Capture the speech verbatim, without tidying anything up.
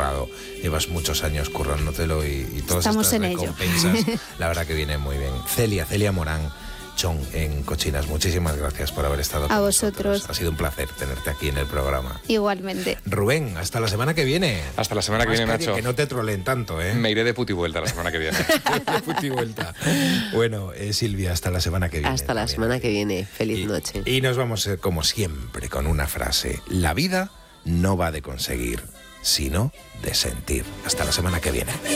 currado, llevas muchos años currándotelo y, y todas Estamos estas en recompensas, ello. la verdad que viene muy bien. Celia, Celia Morán Chong en Cochinas, muchísimas gracias por haber estado con A nosotros. vosotros. Ha sido un placer tenerte aquí en el programa. Igualmente. Rubén, hasta la semana que viene. Hasta la semana que Más viene, calle, Nacho. Que no te troleen tanto, ¿eh? Me iré de puti vuelta la semana que viene. De puti vuelta. Bueno, eh, Silvia, hasta la semana que viene. Hasta la también. semana que viene. Feliz Y- noche. Y nos vamos, eh, como siempre, con una frase. La vida no va de conseguir, sino de sentir. Hasta la semana que viene.